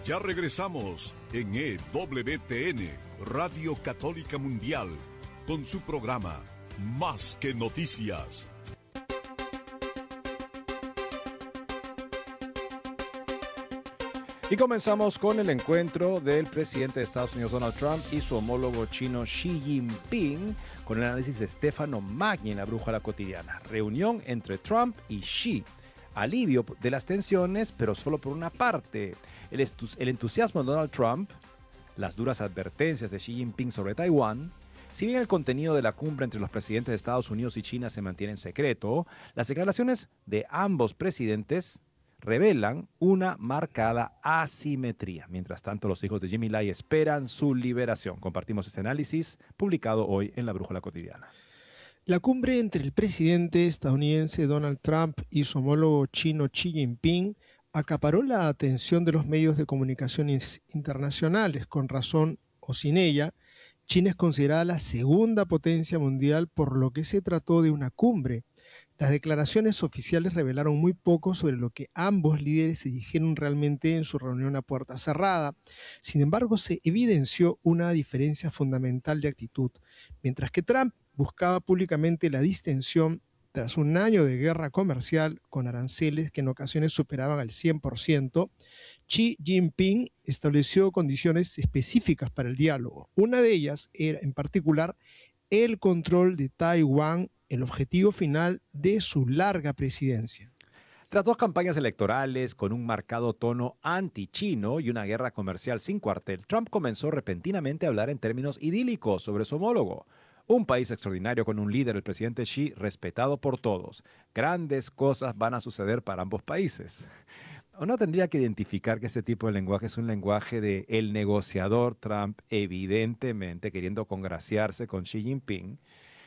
Ya regresamos en EWTN, Radio Católica Mundial, con su programa Más que Noticias. Y comenzamos con el encuentro del presidente de Estados Unidos, Donald Trump, y su homólogo chino Xi Jinping, con el análisis de Stefano Magni en la Brújula Cotidiana. Reunión entre Trump y Xi. Alivio de las tensiones, pero solo por una parte. El entusiasmo de Donald Trump, las duras advertencias de Xi Jinping sobre Taiwán. Si bien el contenido de la cumbre entre los presidentes de Estados Unidos y China se mantiene en secreto, las declaraciones de ambos presidentes revelan una marcada asimetría. Mientras tanto, los hijos de Jimmy Lai esperan su liberación. Compartimos este análisis publicado hoy en la Brújula Cotidiana. La cumbre entre el presidente estadounidense Donald Trump y su homólogo chino Xi Jinping acaparó la atención de los medios de comunicación internacionales. Con razón o sin ella, China es considerada la segunda potencia mundial, por lo que se trató de una cumbre. Las declaraciones oficiales revelaron muy poco sobre lo que ambos líderes se dijeron realmente en su reunión a puerta cerrada. Sin embargo, se evidenció una diferencia fundamental de actitud. Mientras que Trump buscaba públicamente la distensión tras un año de guerra comercial con aranceles que en ocasiones superaban al 100%, Xi Jinping estableció condiciones específicas para el diálogo. Una de ellas era, en particular, el control de Taiwán, el objetivo final de su larga presidencia. Tras dos campañas electorales con un marcado tono anti-chino y una guerra comercial sin cuartel, Trump comenzó repentinamente a hablar en términos idílicos sobre su homólogo. Un país extraordinario con un líder, el presidente Xi, respetado por todos. Grandes cosas van a suceder para ambos países. Uno tendría que identificar que este tipo de lenguaje es un lenguaje de el negociador Trump, evidentemente queriendo congraciarse con Xi Jinping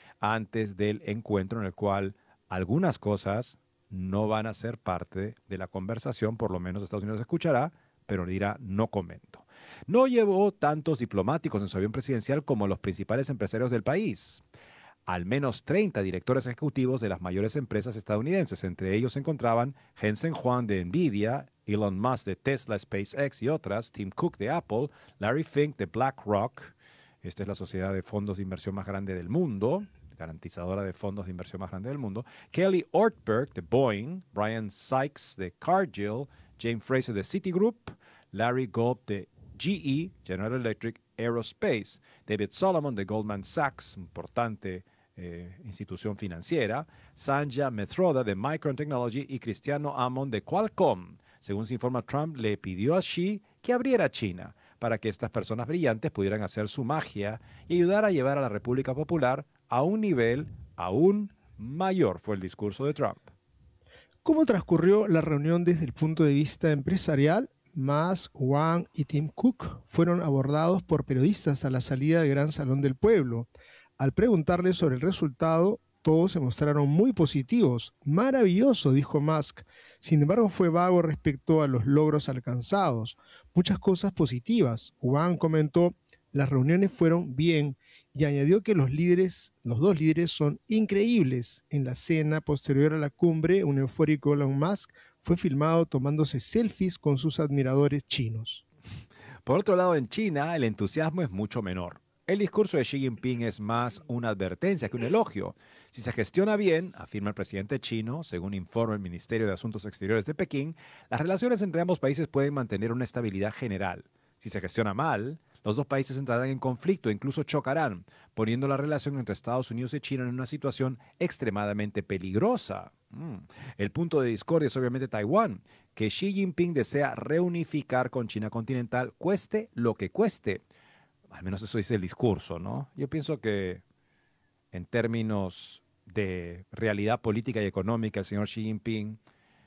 antes del encuentro, en el cual algunas cosas no van a ser parte de la conversación, por lo menos Estados Unidos escuchará, pero dirá no comento. No llevó tantos diplomáticos en su avión presidencial como los principales empresarios del país. Al menos 30 directores ejecutivos de las mayores empresas estadounidenses. Entre ellos se encontraban Jensen Huang de Nvidia, Elon Musk de Tesla, SpaceX y otras, Tim Cook de Apple, Larry Fink de BlackRock. Esta es la sociedad de fondos de inversión más grande del mundo, garantizadora de fondos de inversión más grande del mundo. Kelly Ortberg de Boeing, Brian Sykes de Cargill, James Fraser de Citigroup, Larry Gold de GE, General Electric Aerospace, David Solomon de Goldman Sachs, importante institución financiera, Sanja Methroda de Micron Technology y Cristiano Amon de Qualcomm. Según se informa, Trump le pidió a Xi que abriera China para que estas personas brillantes pudieran hacer su magia y ayudar a llevar a la República Popular a un nivel aún mayor, fue el discurso de Trump. ¿Cómo transcurrió la reunión desde el punto de vista empresarial? Musk, Wang y Tim Cook fueron abordados por periodistas a la salida del Gran Salón del Pueblo. Al preguntarles sobre el resultado, todos se mostraron muy positivos. Maravilloso, dijo Musk. Sin embargo, fue vago respecto a los logros alcanzados. Muchas cosas positivas. Wang comentó, las reuniones fueron bien y añadió que los dos líderes son increíbles. En la cena posterior a la cumbre, un eufórico Elon Musk fue filmado tomándose selfies con sus admiradores chinos. Por otro lado, en China, el entusiasmo es mucho menor. El discurso de Xi Jinping es más una advertencia que un elogio. Si se gestiona bien, afirma el presidente chino, según informa el Ministerio de Asuntos Exteriores de Pekín, las relaciones entre ambos países pueden mantener una estabilidad general. Si se gestiona mal, los dos países entrarán en conflicto e incluso chocarán, poniendo la relación entre Estados Unidos y China en una situación extremadamente peligrosa. El punto de discordia es obviamente Taiwán, que Xi Jinping desea reunificar con China continental, cueste lo que cueste. Al menos eso dice el discurso, ¿no? Yo pienso que en términos de realidad política y económica, el señor Xi Jinping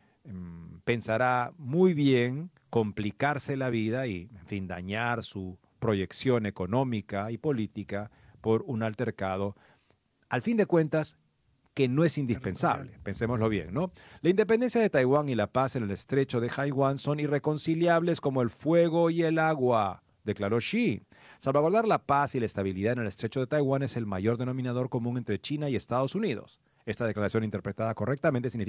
pensará muy bien complicarse la vida y, en fin, dañar su proyección económica y política por un altercado, al fin de cuentas, que no es indispensable. Pensémoslo bien, ¿no? La independencia de Taiwán y la paz en el estrecho de Haiwán son irreconciliables como el fuego y el agua, declaró Xi. Salvaguardar la paz y la estabilidad en el estrecho de Taiwán es el mayor denominador común entre China y Estados Unidos. Esta declaración interpretada correctamente significa